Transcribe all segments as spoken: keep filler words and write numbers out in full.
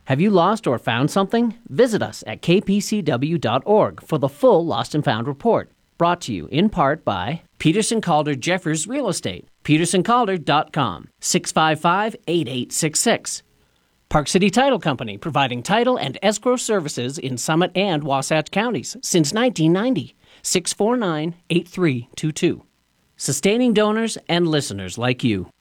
Have you lost or found something? Visit us at k p c w dot org for the full Lost and Found report. Brought to you in part by Peterson Calder Jeffers Real Estate, peterson calder dot com, six five five, eight eight six six. Park City Title Company, providing title and escrow services in Summit and Wasatch counties since nineteen ninety, six four nine, eight three two two. Sustaining donors and listeners like you.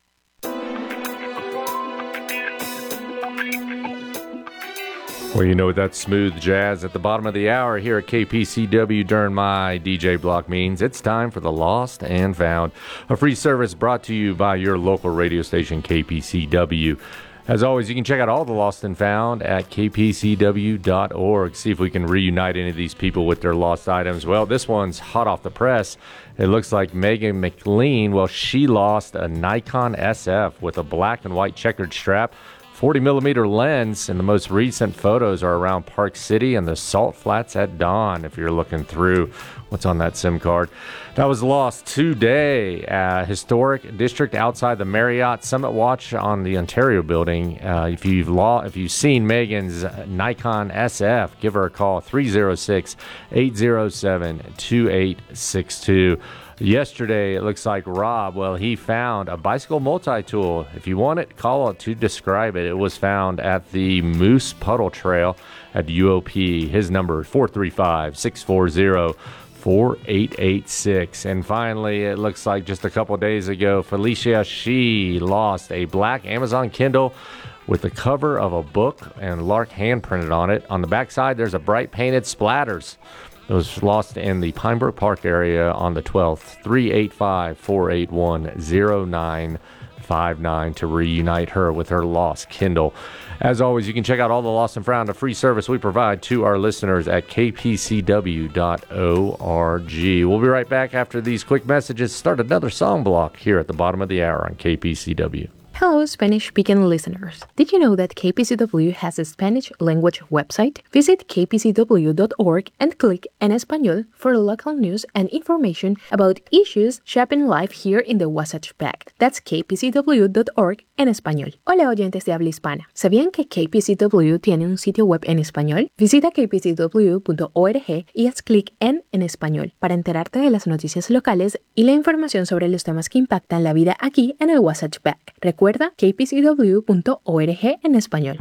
Well, you know what that smooth jazz at the bottom of the hour here at K P C W during my D J block means it's time for the Lost and Found, a free service brought to you by your local radio station, K P C W. As always, you can check out all the Lost and Found at k p c w dot org. See if we can reunite any of these people with their lost items. Well, this one's hot off the press. It looks like Megan McLean, well, she lost a Nikon S F with a black and white checkered strap, forty millimeter lens, and the most recent photos are around Park City and the Salt Flats at dawn, if you're looking through what's on that SIM card. That was lost today at historic district outside the Marriott Summit Watch on the Ontario building. Uh, if you've law, if you've seen Megan's Nikon S F, give her a call, three oh six, eight oh seven, two eight six two. Yesterday, it looks like Rob, well, he found a bicycle multi-tool. If you want it, call it to describe it. It was found at the Moose Puddle Trail at U O P. His number is four three five, six four zero, four eight eight six. And finally, it looks like just a couple days ago, Felicia, she lost a black Amazon Kindle with the cover of a book and Lark hand printed on it. On the backside, there's a bright painted splatters. It was lost in the Pinebrook Park area on the twelfth. three eight five, four eight one, zero nine five nine to reunite her with her lost Kindle. As always, you can check out all the Lost and Found, a free service we provide to our listeners at k p c w dot org. We'll be right back after these quick messages. Start another song block here at the bottom of the hour on K P C W. Hello, Spanish-speaking listeners. Did you know that K P C W has a Spanish language website? Visit k p c w dot org and click En Español for local news and information about issues shaping life here in the Wasatch Pact. That's k p c w dot org en español. Hola, oyentes de habla hispana. ¿Sabían que K P C W tiene un sitio web en español? Visita k p c w punto org y haz clic en En Español para enterarte de las noticias locales y la información sobre los temas que impactan la vida aquí en el Wasatch Pact. Recuerda k p c w punto org en español.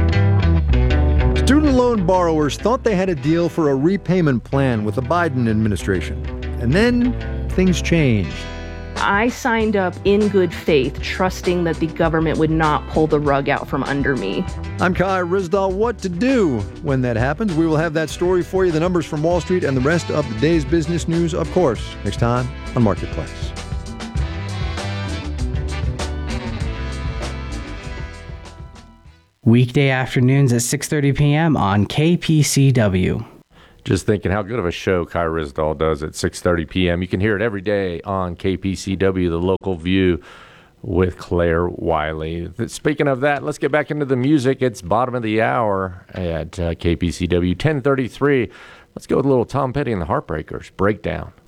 Student loan borrowers thought they had a deal for a repayment plan with the Biden administration. And then things changed. I signed up in good faith, trusting that the government would not pull the rug out from under me. I'm Kai Rizdal. What to do when that happens? We will have that story for you, the numbers from Wall Street, and the rest of the day's business news, of course, next time on Marketplace. Weekday afternoons at six thirty p.m. on K P C W. Just thinking how good of a show Kai Rizdal does at six thirty p.m. You can hear it every day on K P C W, the local view with Claire Wiley. Speaking of that, let's get back into the music. It's bottom of the hour at uh, K P C W ten thirty-three. Let's go with a little Tom Petty and the Heartbreakers. Breakdown.